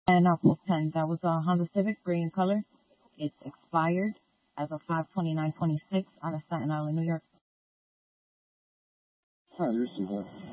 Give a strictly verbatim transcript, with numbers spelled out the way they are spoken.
And Apple ten, that was a Honda Civic, gray in color. It's expired as of five twenty-nine twenty-six out of Staten Island, New York. All right, receive that.